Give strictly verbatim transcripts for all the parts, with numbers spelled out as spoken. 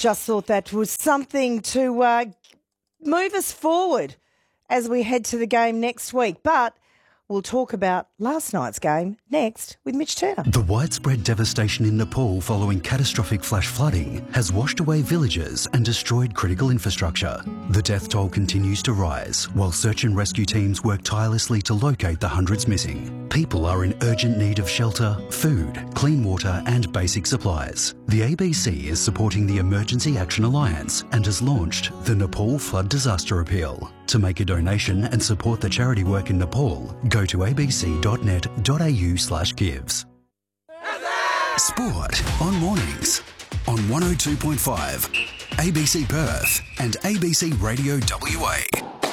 just thought that was something to uh, move us forward as we head to the game next week. But we'll talk about last night's game next with Mitch Turner. The widespread devastation in Nepal following catastrophic flash flooding has washed away villages and destroyed critical infrastructure. The death toll continues to rise while search and rescue teams work tirelessly to locate the hundreds missing. People are in urgent need of shelter, food, clean water and basic supplies. The A B C is supporting the Emergency Action Alliance and has launched the Nepal Flood Disaster Appeal. To make a donation and support the charity work in Nepal, go to abc.net.au slash gives. Sport on mornings on one oh two point five, A B C Perth and A B C Radio W A.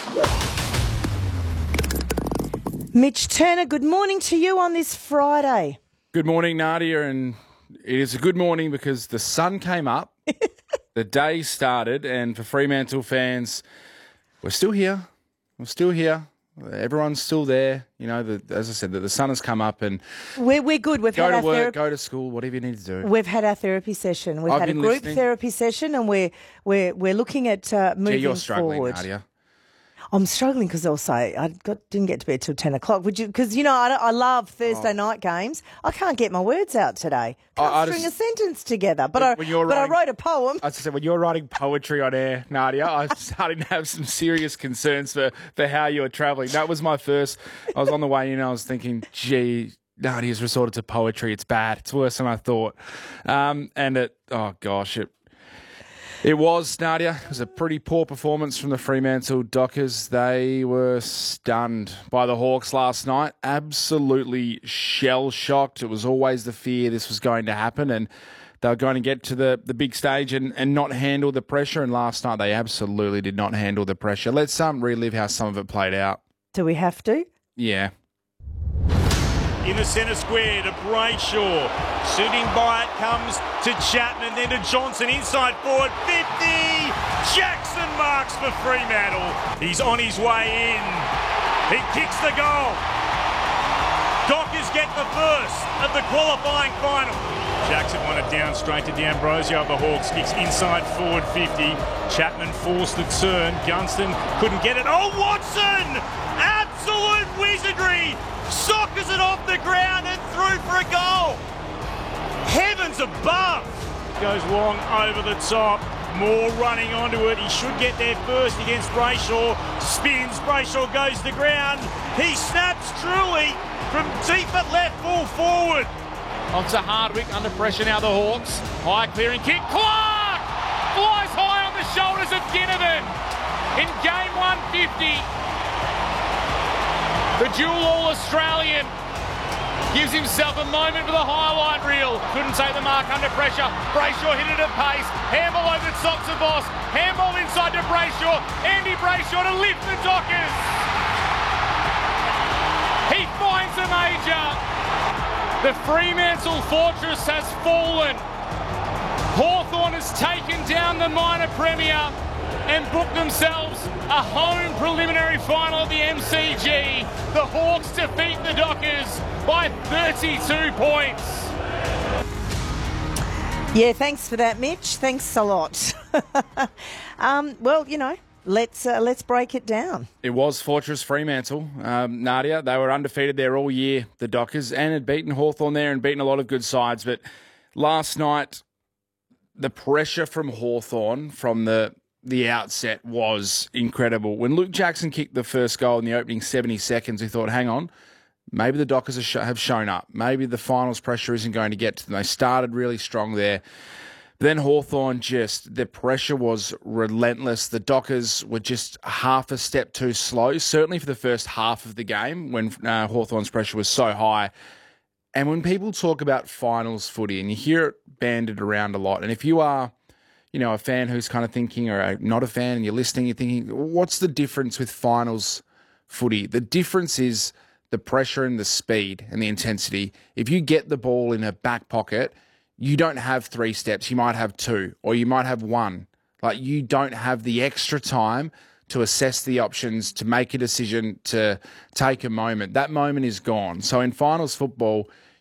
Mitch Turner, good morning to you on this Friday. Good morning, Nadia, and it is a good morning because the sun came up, the day started, and for Fremantle fans, we're still here. We're still here. Everyone's still there. You know, the, as I said, the, the sun has come up and we're we're good. We've go had to our work, therapy. go to school, whatever you need to do. We've had our therapy session. We've I've had a been group listening. therapy session, and we're we're we're looking at uh, moving Gee, you're struggling, forward. Nadia. I'm struggling because also I got, didn't get to bed till ten o'clock. Would you? Because you know I, I love Thursday Oh. night games. I can't get my words out today. Can't I- I string just- a sentence together. But When- I when you're but writing- I wrote a poem. As I said, when you're writing poetry on air, Nadia, I'm starting to have some serious concerns for, for how you're travelling. That was my first. I was on the way in, I was thinking, gee, Nadia's resorted to poetry. It's bad. It's worse than I thought. Um, and it, oh gosh, it It was, Nadia. It was a pretty poor performance from the Fremantle Dockers. They were stunned by the Hawks last night. Absolutely shell-shocked. It was always the fear this was going to happen, and they were going to get to the, the big stage and, and not handle the pressure. And last night, they absolutely did not handle the pressure. Let's um, relive how some of it played out. Do we have to? Yeah. In the centre square to Brayshaw. Shooting by it comes to Chapman, then to Johnson, inside forward, fifty! Jackson marks for Fremantle. He's on his way in. He kicks the goal. Dockers get the first of the qualifying final. Jackson won it down straight to D'Ambrosio of the Hawks. Kicks inside forward fifty. Chapman forced the turn. Gunston couldn't get it. Oh, Watson! Absolute wizardry! Sockers it off the ground and through for a goal. Heavens above. Goes long over the top. Moore running onto it. He should get there first against Brayshaw. Spins. Brayshaw goes to ground. He snaps truly from deep at left, full forward. Onto Hardwick, under pressure now the Hawks. High clearing kick. Clark flies high on the shoulders of Ginnivan in game one fifty. The dual All-Australian gives himself a moment for the highlight reel. Couldn't take the mark under pressure. Brayshaw hit it at pace. Handball over the Sox of Voss. Handball inside to Brayshaw. Andy Brayshaw to lift the Dockers. He finds a major. The Fremantle fortress has fallen. Hawthorn has taken down the minor premier and booked themselves a home preliminary final at the M C G. The Hawks defeat the Dockers by thirty-two points. Yeah, thanks for that, Mitch. Thanks a lot. um, well, you know, let's uh, let's break it down. It was Fortress Fremantle. Um, Nadia, they were undefeated there all year, the Dockers, and had beaten Hawthorn there and beaten a lot of good sides. But last night, the pressure from Hawthorn from the the outset was incredible. When Luke Jackson kicked the first goal in the opening seventy seconds, we thought, hang on, maybe the Dockers have, sh- have shown up. Maybe the finals pressure isn't going to get to them. They started really strong there. But then Hawthorn just, the pressure was relentless. The Dockers were just half a step too slow, certainly for the first half of the game when uh, Hawthorn's pressure was so high. And when people talk about finals footy, and you hear it banded around a lot, and if you are, you know, a fan who's kind of thinking, or a, not a fan, and you're listening, you're thinking, what's the difference with finals footy? The difference is the pressure and the speed and the intensity. If you get the ball in a back pocket, you don't have three steps. You might have two, or you might have one. Like, you don't have the extra time to assess the options, to make a decision, to take a moment. That moment is gone. So in finals football,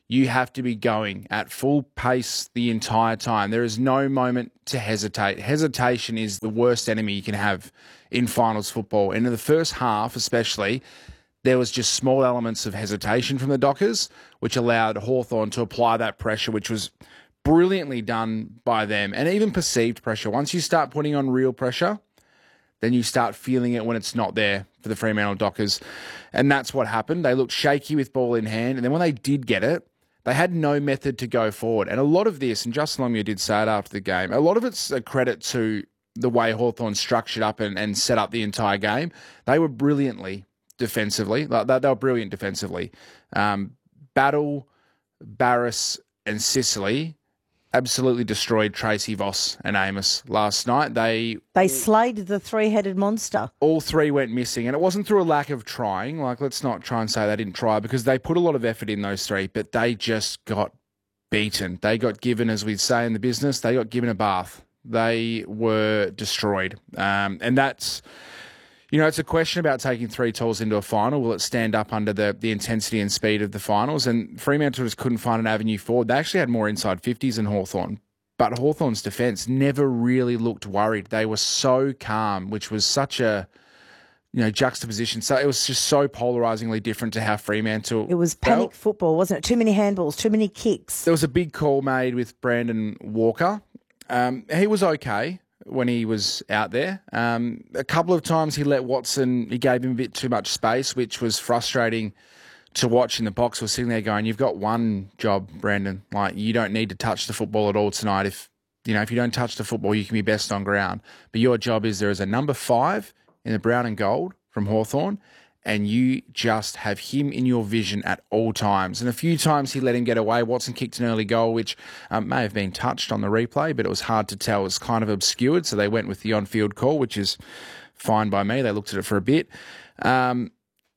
You have to be going at full pace the entire time. There is no moment to hesitate. Hesitation is the worst enemy you can have in finals football. And in the first half especially, there was just small elements of hesitation from the Dockers, which allowed Hawthorn to apply that pressure, which was brilliantly done by them, and even perceived pressure. Once you start putting on real pressure, then you start feeling it when it's not there for the Fremantle Dockers. And that's what happened. They looked shaky with ball in hand, and then when they did get it, they had no method to go forward. And a lot of this, and Justin Longmuir did say it after the game, a lot of it's a credit to the way Hawthorn structured up and, and set up the entire game. They were brilliantly defensively. They, they were brilliant defensively. Um, Battle, Barrass, and Sicily absolutely destroyed Tracy Voss and Amos last night. They They slayed the three-headed monster. all three went missing, and it wasn't through a lack of trying. Like, let's not try and say they didn't try, because they put a lot of effort in, those three, but they just got beaten. They got given, as we'd say in the business, they got given a bath. They were destroyed. Um, and that's, you know, it's a question about taking three tools into a final. Will it stand up under the, the intensity and speed of the finals? And Fremantle just couldn't find an avenue forward. They actually had more inside fifties than Hawthorn, but Hawthorn's defence never really looked worried. They were so calm, which was such a, you know, juxtaposition. So it was just so polarisingly different to how Fremantle It was panic felt. football, wasn't it? Too many handballs, too many kicks. There was a big call made with Brandon Walker. Um, he was okay when he was out there. Um, a couple of times he let Watson, he gave him a bit too much space, which was frustrating to watch in the box. We're sitting there going, you've got one job, Brandon. Like, you don't need to touch the football at all tonight. If, you know, if you don't touch the football, you can be best on ground. But your job is there is a number five in the brown and gold from Hawthorn, and you just have him in your vision at all times. And a few times he let him get away. Watson kicked an early goal, which um, may have been touched on the replay, but it was hard to tell. It was kind of obscured, so they went with the on-field call, which is fine by me. They looked at it for a bit. Um,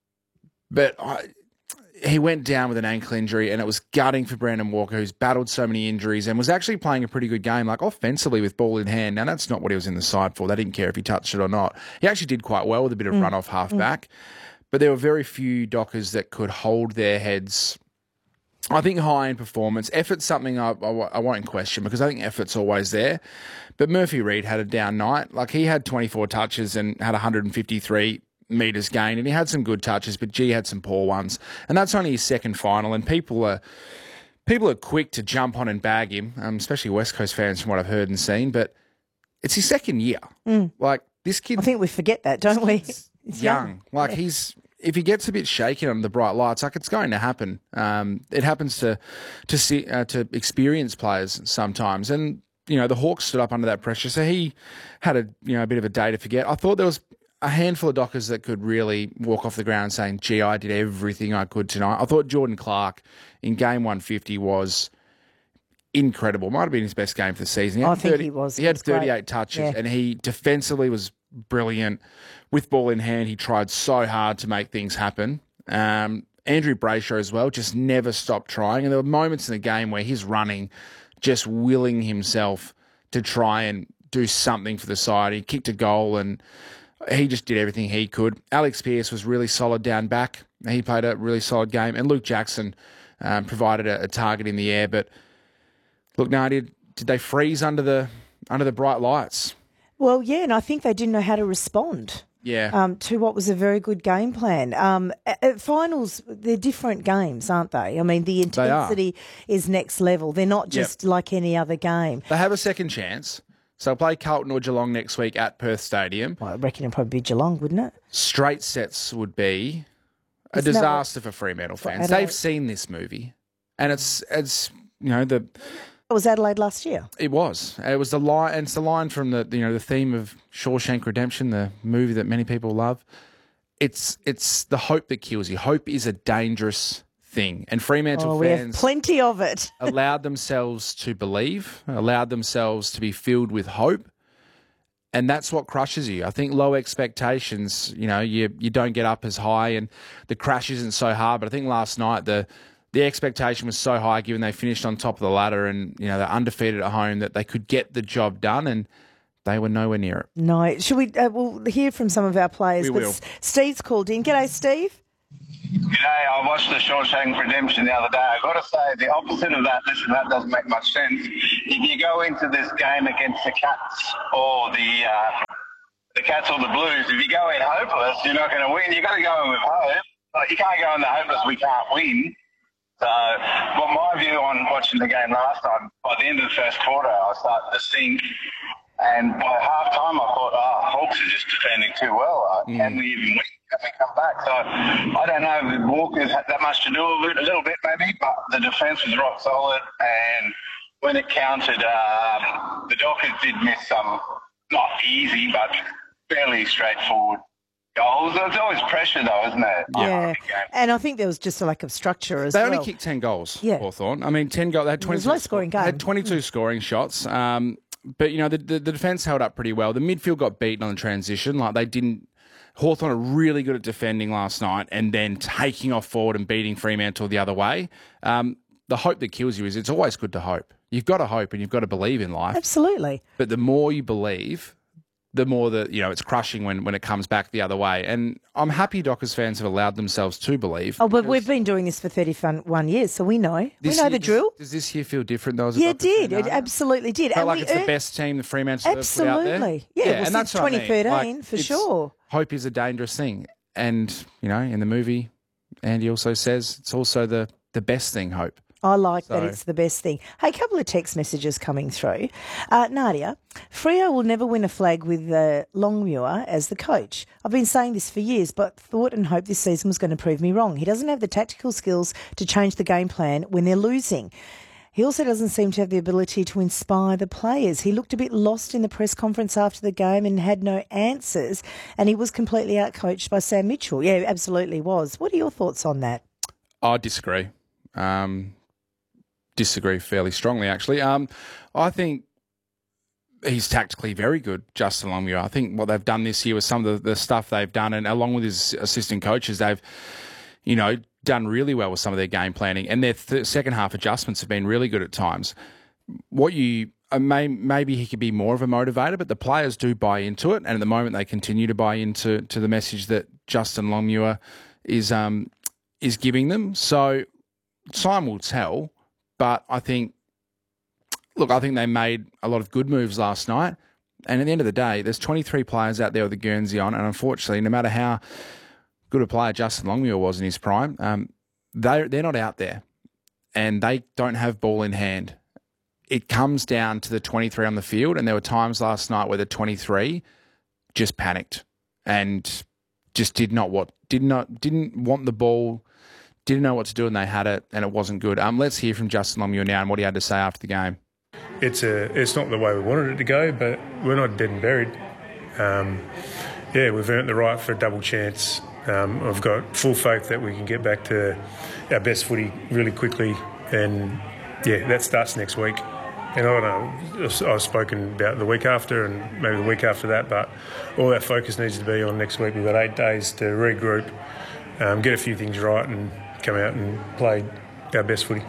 but I, he went down with an ankle injury, and it was gutting for Brandon Walker, who's battled so many injuries and was actually playing a pretty good game, like offensively with ball in hand. Now, that's not what he was in the side for. They didn't care if he touched it or not. He actually did quite well with a bit of mm. run-off half-back. Mm. But there were very few Dockers that could hold their heads, I think, high in performance. Effort's something I, I, I won't question, because I think effort's always there. But Murphy Reid had a down night. Like, he had twenty-four touches and had one hundred fifty-three metres gained, and he had some good touches, but G had some poor ones. And that's only his second final, and people are people are quick to jump on and bag him, um, especially West Coast fans from what I've heard and seen. But it's his second year. Mm. Like, this kid... I think we forget that, don't we? It's young. young. Like, yeah. he's... If he gets a bit shaky under the bright lights, like, it's going to happen. Um, it happens to to see uh, to experienced players sometimes, and you know the Hawks stood up under that pressure, so he had a you know a bit of a day to forget. I thought there was a handful of Dockers that could really walk off the ground saying, "Gee, I did everything I could tonight." I thought Jordan Clark in game one fifty was incredible. Might have been his best game for the season. He I think thirty, he was. He had was thirty-eight great. touches, yeah. and he defensively was brilliant. With ball in hand, he tried so hard to make things happen. Um, Andrew Brayshaw as well just never stopped trying. And there were moments in the game where he's running, just willing himself to try and do something for the side. He kicked a goal and he just did everything he could. Alex Pearce was really solid down back. He played a really solid game. And Luke Jackson um, provided a, a target in the air. But look, Nadia, did they freeze under the under the bright lights? Well, yeah, and I think they didn't know how to respond. Yeah. Um, to what was a very good game plan. Um, at finals, they're different games, aren't they? I mean, the intensity is next level. They're not just yep. like any other game. They have a second chance. So they'll play Carlton or Geelong next week at Perth Stadium. Well, I reckon it'd probably be Geelong, wouldn't it? Straight sets would be a Isn't disaster what, for Fremantle fans. They've seen this movie, and it's it's you know the. It was Adelaide last year. It was. It was the line, and it's the line from the you know the theme of Shawshank Redemption, the movie that many people love. It's it's the hope that kills you. Hope is a dangerous thing, and Fremantle oh, we fans have plenty of it. allowed themselves to believe, allowed themselves to be filled with hope, and that's what crushes you. I think low expectations. You know, you you don't get up as high, and the crash isn't so hard. But I think last night the. The expectation was so high, given they finished on top of the ladder and you know they're undefeated at home, that they could get the job done, and they were nowhere near it. No, should we? Uh, we'll hear from some of our players. We but will. Steve's called in. G'day, Steve. G'day, I watched the Shawshank Redemption the other day. I've got to say, the opposite of that, listen, that doesn't make much sense. If you go into this game against the Cats or the uh, the Cats or the Blues, if you go in hopeless, you're not going to win. You've got to go in with hope. Like, you can't go in the hopeless, we can't win. So, well, my view on watching the game last time, by the end of the first quarter, I was starting to sink. And by half time, I thought, oh, Hawks are just defending too well. Uh, mm. Can we even win? Can we come back? So, I don't know if Walker's had that much to do with it, a little bit maybe, but the defence was rock solid. And when it counted, uh, the Dockers did miss some, not easy, but fairly straightforward goals. There's always pressure though, isn't there? Yeah, and I think there was just a lack of structure as they well. They only kicked ten goals, yeah. Hawthorn. I mean, ten goals. They had twenty-two, it was a low-scoring game. They had twenty-two mm. scoring shots. Um, but, you know, the, the, the defence held up pretty well. The midfield got beaten on the transition. Like, they didn't... Hawthorn are really good at defending last night and then taking off forward and beating Fremantle the other way. Um, the hope that kills you is it's always good to hope. You've got to hope and you've got to believe in life. Absolutely. But the more you believe, the more that, you know, it's crushing when, when it comes back the other way. And I'm happy Dockers fans have allowed themselves to believe. Oh, but we've been doing this for thirty-one years, so we know. We know year, the drill. Does, does this year feel different, though? As a yeah, it Dockers did. fan, It absolutely did. Felt and like we it's earned... the best team the Fremantle have put out there. Absolutely. Yeah, yeah well, and since that's what twenty thirteen, I mean. Like, for sure. Hope is a dangerous thing. And, you know, in the movie, Andy also says it's also the, the best thing, hope. I like so. that it's the best thing. Hey, a couple of text messages coming through. Uh, Nadia, Freo will never win a flag with uh, Longmuir as the coach. I've been saying this for years, but thought and hoped this season was going to prove me wrong. He doesn't have the tactical skills to change the game plan when they're losing. He also doesn't seem to have the ability to inspire the players. He looked a bit lost in the press conference after the game and had no answers, and he was completely outcoached by Sam Mitchell. Yeah, absolutely was. What are your thoughts on that? I disagree. Um, disagree fairly strongly, actually. Um, I think he's tactically very good, Justin Longmuir. I think what they've done this year with some of the, the stuff they've done, and along with his assistant coaches, they've, you know, done really well with some of their game planning, and their th- second half adjustments have been really good at times. What you uh, may, maybe he could be more of a motivator, but the players do buy into it, and at the moment they continue to buy into to the message that Justin Longmuir is um is giving them. So time will tell, but I think, look, I think they made a lot of good moves last night, and at the end of the day, there's twenty-three players out there with the Guernsey on, and unfortunately, no matter how good a player Justin Longmuir was in his prime, um, they're, they're not out there and they don't have ball in hand. It comes down to the twenty-three on the field, and there were times last night where the twenty-three just panicked and just did not what did not didn't want the ball, didn't know what to do, and they had it, and it wasn't good. Um, let's hear from Justin Longmuir now and what he had to say after the game. It's a it's not the way we wanted it to go, but we're not dead and buried. Um, yeah, we've earned the right for a double chance. Um, I've got full faith that we can get back to our best footy really quickly, and yeah, that starts next week. And I don't know, I've spoken about the week after and maybe the week after that, but all our focus needs to be on next week. We've got eight days to regroup, um, get a few things right, and come out and play our best footy.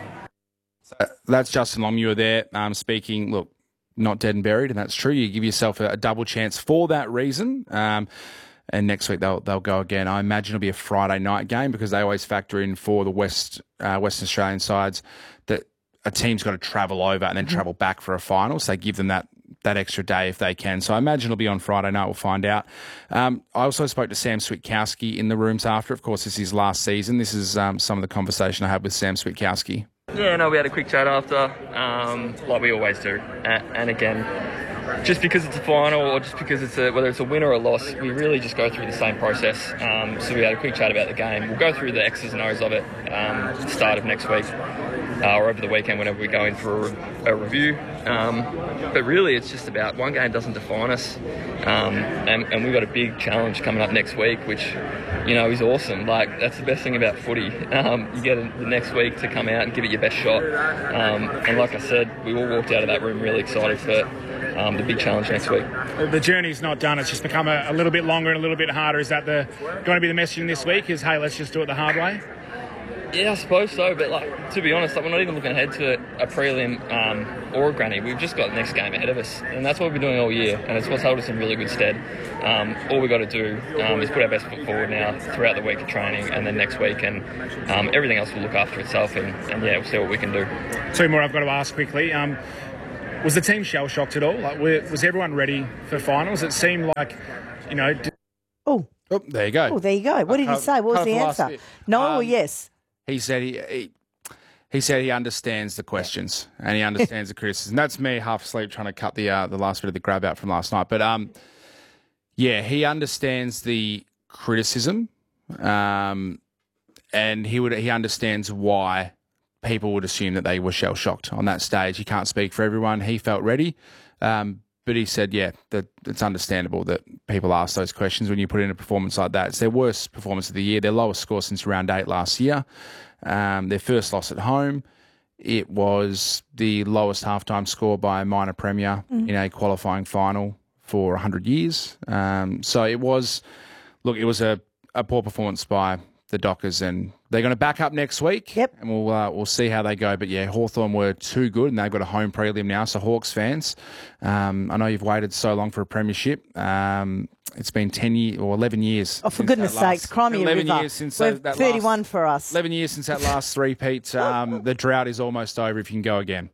So that's Justin Longmuir there um, speaking. Look, not dead and buried, and that's true. You give yourself a, a double chance for that reason. Um, And next week they'll they'll go again. I imagine it'll be a Friday night game because they always factor in for the West uh, Western Australian sides that a team's got to travel over and then mm-hmm. travel back for a final. So they give them that that extra day if they can. So I imagine it'll be on Friday night. We'll find out. Um, I also spoke to Sam Switkowski in the rooms after. Of course, this is his last season. This is um, some of the conversation I had with Sam Switkowski. Yeah, no, we had a quick chat after, um, like we always do. And, and again, just because it's a final or just because it's a, whether it's a win or a loss, we really just go through the same process. Um, so we had a quick chat about the game. We'll go through the X's and O's of it um, at the start of next week uh, or over the weekend whenever we go in for a, a review. Um, but really, it's just about one game doesn't define us. Um, and, and we've got a big challenge coming up next week, which, you know, is awesome. Like, that's the best thing about footy. Um, you get the next week to come out and give it your best shot. Um, and like I said, we all walked out of that room really excited for Um, the big challenge next week. The journey's not done. It's just become a, a little bit longer and a little bit harder. Is that the going to be the messaging this week? Is, hey, let's just do it the hard way? Yeah, I suppose so, but like to be honest, like, we're not even looking ahead to a prelim um, or a granny. We've just got the next game ahead of us, and that's what we've been doing all year, and it's what's held us in really good stead. Um, all we've got to do um, is put our best foot forward now throughout the week of training, and then next week, and um, everything else will look after itself, and, and yeah, we'll see what we can do. Two more I've got to ask quickly. Um, was the team shell-shocked at all? Like, was everyone ready for finals? It seemed like, you know... Did- oh. Oh, there you go. Oh, there you go. What did he say? What was the answer? No um, or yes? He said he, he he said he understands the questions and he understands the criticism. That's me half asleep trying to cut the uh, the last bit of the grab out from last night. But um, yeah, he understands the criticism, um, and he would he understands why people would assume that they were shell shocked on that stage. He can't speak for everyone. He felt ready. Um, But he said, yeah, that it's understandable that people ask those questions when you put in a performance like that. It's their worst performance of the year, their lowest score since round eight last year, um, their first loss at home. It was the lowest halftime score by a minor premier mm. in a qualifying final for one hundred years. Um, so it was, look, it was a, a poor performance by the Dockers, and they're going to back up next week. Yep. And we'll uh, we'll see how they go. But yeah, Hawthorn were too good, and they've got a home prelim now. So Hawks fans, um, I know you've waited so long for a premiership. Um, it's been ten years or eleven years. Oh, for goodness' sakes, Crimea eleven River. Years since We're that, that thirty-one last, for us. Eleven years since that last three-peat. Um, the drought is almost over. If you can go again.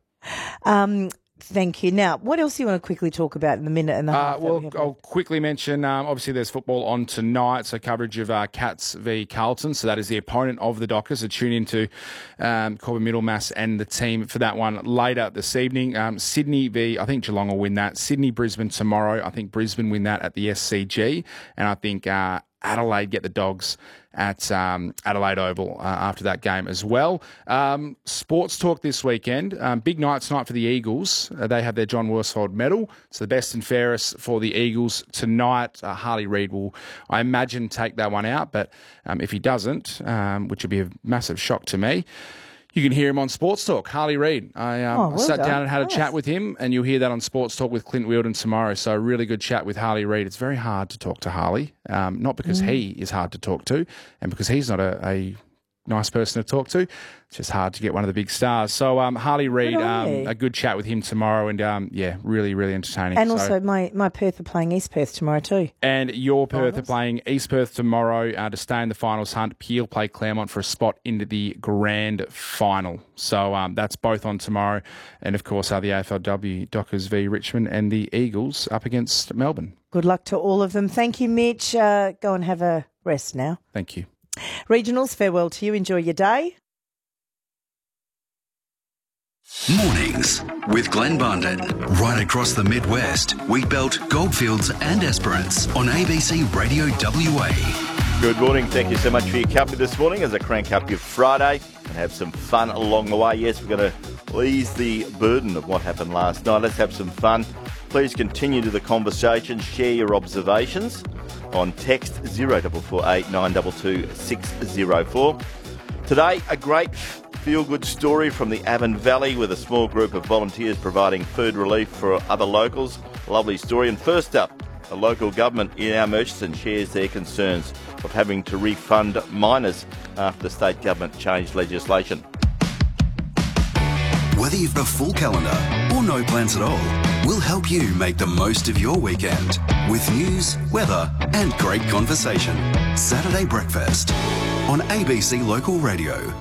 Um. Thank you. Now, what else do you want to quickly talk about in the minute and a half? Uh, well, we I'll quickly mention, um, obviously there's football on tonight, so coverage of uh, Cats v Carlton. So that is the opponent of the Dockers. So tune into um, Corbin Middlemass and the team for that one later this evening. Um, Sydney v, I think Geelong will win that. Sydney, Brisbane tomorrow. I think Brisbane win that at the S C G. And I think uh, Adelaide get the Dogs at um, Adelaide Oval uh, after that game as well. Um, sports talk this weekend. Um, big night tonight for the Eagles. Uh, they have their John Worsfold medal. So the best and fairest for the Eagles tonight. Uh, Harley Reid will, I imagine, take that one out. But um, if he doesn't, um, which would be a massive shock to me, you can hear him on Sports Talk. Harley Reid. I, um, oh, well I sat done. down and had nice. a chat with him, and you'll hear that on Sports Talk with Clint Wheeldon tomorrow. So a really good chat with Harley Reid. It's very hard to talk to Harley, um, not because mm. he is hard to talk to and because he's not a, a nice person to talk to. It's just hard to get one of the big stars. So um, Harley Reid, um, a good chat with him tomorrow, and um, yeah, really, really entertaining. And so, also my, my Perth are playing East Perth tomorrow too. And your Perth finals. are playing East Perth tomorrow uh, to stay in the finals hunt. Peel play Claremont for a spot into the grand final. So um, that's both on tomorrow. And of course, uh, the A F L W, Dockers v Richmond, and the Eagles up against Melbourne. Good luck to all of them. Thank you, Mitch. Uh, go and have a rest now. Thank you. Regionals, farewell to you. Enjoy your day. Mornings with Glenn Bundon. Right across the Midwest, Wheatbelt, Goldfields and Esperance on A B C Radio W A. Good morning. Thank you so much for your company this morning as I crank up your Friday and have some fun along the way. Yes, we're going to ease the burden of what happened last night. Let's have some fun. Please continue to the conversation. Share your observations on text zero four four eight nine two two six zero four. Today, a great feel-good story from the Avon Valley with a small group of volunteers providing food relief for other locals. Lovely story. And first up, a local government in our Murchison shares their concerns of having to refund miners after the state government changed legislation. Whether you've got a full calendar or no plans at all, we'll help you make the most of your weekend with news, weather and great conversation. Saturday Breakfast on A B C Local Radio.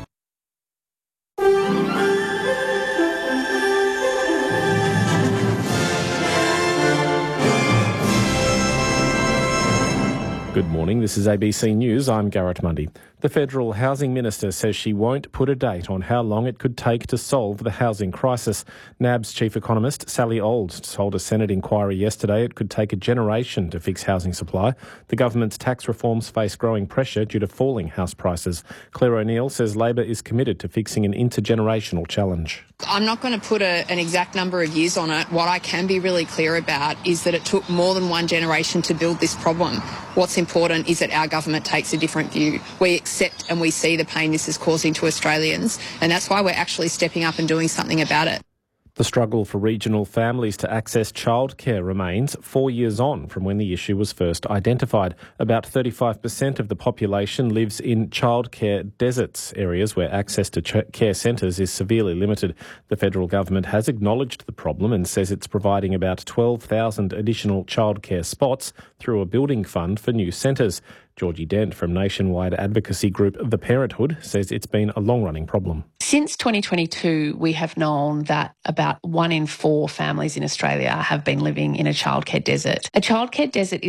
Good morning, this is A B C News. I'm Garrett Mundy. The Federal Housing Minister says she won't put a date on how long it could take to solve the housing crisis. N A B's chief economist, Sally Auld, told a Senate inquiry yesterday it could take a generation to fix housing supply. The government's tax reforms face growing pressure due to falling house prices. Claire O'Neill says Labor is committed to fixing an intergenerational challenge. I'm not going to put a, an exact number of years on it. What I can be really clear about is that it took more than one generation to build this problem. What's important is that our government takes a different view. We accept and we see the pain this is causing to Australians, and that's why we're actually stepping up and doing something about it. The struggle for regional families to access childcare remains four years on from when the issue was first identified. About thirty-five percent of the population lives in childcare deserts, areas where access to ch- care centres is severely limited. The federal government has acknowledged the problem and says it's providing about twelve thousand additional childcare spots through a building fund for new centres. Georgie Dent from nationwide advocacy group The Parenthood says it's been a long-running problem. Since twenty twenty-two, we have known that about one in four families in Australia have been living in a childcare desert. A childcare desert